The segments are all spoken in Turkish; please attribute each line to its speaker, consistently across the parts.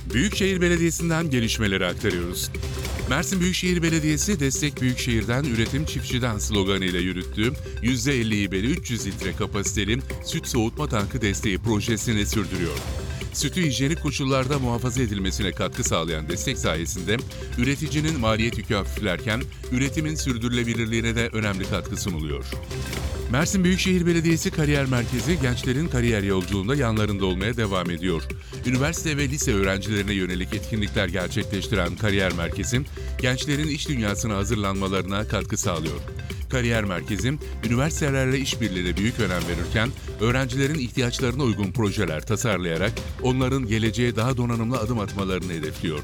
Speaker 1: Büyükşehir Belediyesi'nden gelişmeleri aktarıyoruz. Mersin Büyükşehir Belediyesi "Destek Büyükşehir'den, üretim çiftçiden" sloganıyla yürüttüğü %50 hibeli 300 litre kapasiteli süt soğutma tankı desteği projesini sürdürüyor. Sütü hijyenik koşullarda muhafaza edilmesine katkı sağlayan destek sayesinde üreticinin maliyet yükü hafiflerken üretimin sürdürülebilirliğine de önemli katkı sunuluyor. Mersin Büyükşehir Belediyesi Kariyer Merkezi gençlerin kariyer yolculuğunda yanlarında olmaya devam ediyor. Üniversite ve lise öğrencilerine yönelik etkinlikler gerçekleştiren Kariyer Merkezi, gençlerin iş dünyasına hazırlanmalarına katkı sağlıyor. Kariyer Merkezi, üniversitelerle işbirliğine büyük önem verirken, öğrencilerin ihtiyaçlarına uygun projeler tasarlayarak onların geleceğe daha donanımlı adım atmalarını hedefliyor.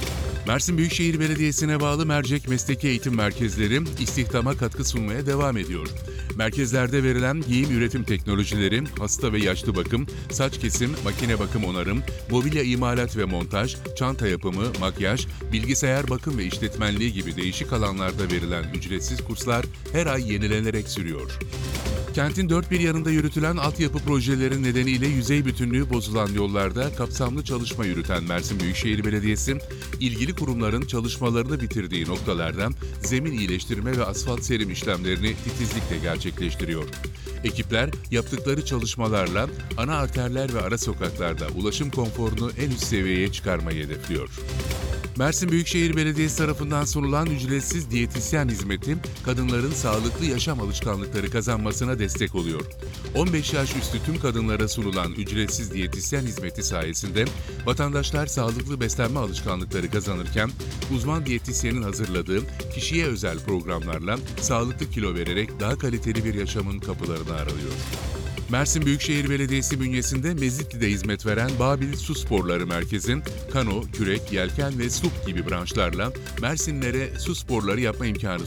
Speaker 1: Mersin Büyükşehir Belediyesi'ne bağlı Mercek Mesleki Eğitim Merkezleri istihdama katkı sunmaya devam ediyor. Merkezlerde verilen giyim üretim teknolojileri, hasta ve yaşlı bakım, saç kesim, makine bakım onarım, mobilya imalat ve montaj, çanta yapımı, makyaj, bilgisayar bakım ve işletmenliği gibi değişik alanlarda verilen ücretsiz kurslar her ay yenilenerek sürüyor. Kentin dört bir yanında yürütülen altyapı projeleri nedeniyle yüzey bütünlüğü bozulan yollarda kapsamlı çalışma yürüten Mersin Büyükşehir Belediyesi, ilgili kurumların çalışmalarını bitirdiği noktalardan zemin iyileştirme ve asfalt serim işlemlerini titizlikle gerçekleştiriyor. Ekipler yaptıkları çalışmalarla ana arterler ve ara sokaklarda ulaşım konforunu en üst seviyeye çıkarmayı hedefliyor. Mersin Büyükşehir Belediyesi tarafından sunulan ücretsiz diyetisyen hizmeti, kadınların sağlıklı yaşam alışkanlıkları kazanmasına destek oluyor. 15 yaş üstü tüm kadınlara sunulan ücretsiz diyetisyen hizmeti sayesinde vatandaşlar sağlıklı beslenme alışkanlıkları kazanırken, uzman diyetisyenin hazırladığı kişiye özel programlarla sağlıklı kilo vererek daha kaliteli bir yaşamın kapılarını aralıyor. Mersin Büyükşehir Belediyesi bünyesinde Mezitli'de hizmet veren Babil Su Sporları Merkezi, kano, kürek, yelken ve SUP gibi branşlarla Mersinlilere su sporları yapma imkanı